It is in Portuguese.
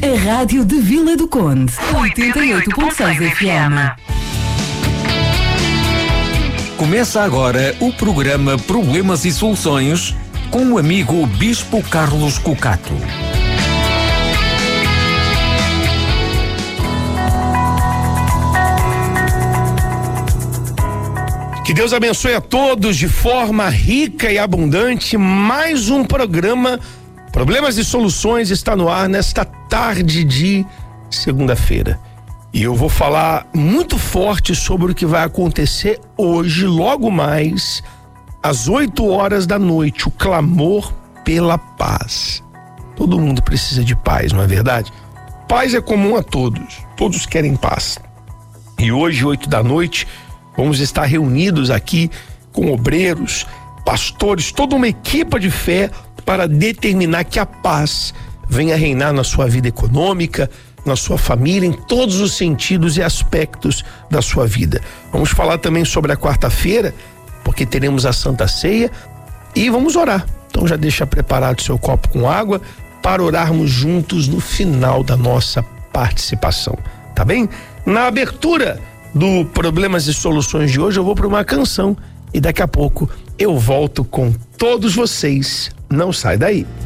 A rádio de Vila do Conde. 88.6 FM. Começa agora o programa Problemas e Soluções com o amigo Bispo Carlos Cocato. Que Deus abençoe a todos de forma rica e abundante. Mais um programa Problemas e Soluções está no ar nesta tarde de segunda-feira. E eu vou falar muito forte sobre o que vai acontecer hoje, logo mais, às 8 da noite, o clamor pela paz. Todo mundo precisa de paz, não é verdade? Paz é comum a todos querem paz. E hoje, 8 da noite, vamos estar reunidos aqui com obreiros, pastores, toda uma equipe de fé para determinar que a paz venha reinar na sua vida econômica, na sua família, em todos os sentidos e aspectos da sua vida. Vamos falar também sobre a quarta-feira, porque teremos a Santa Ceia e vamos orar. Então já deixa preparado seu copo com água para orarmos juntos no final da nossa participação, tá bem? Na abertura do Problemas e Soluções de hoje, eu vou para uma canção e daqui a pouco eu volto com todos vocês. Não sai daí.